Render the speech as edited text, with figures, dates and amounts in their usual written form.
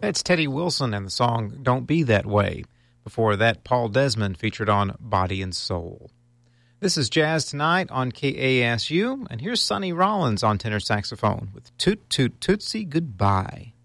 That's Teddy Wilson and the song Don't Be That Way. Before that, Paul Desmond featured on Body and Soul. This is Jazz Tonight on KASU, and here's Sonny Rollins on tenor saxophone with Toot Toot Tootsie Goodbye.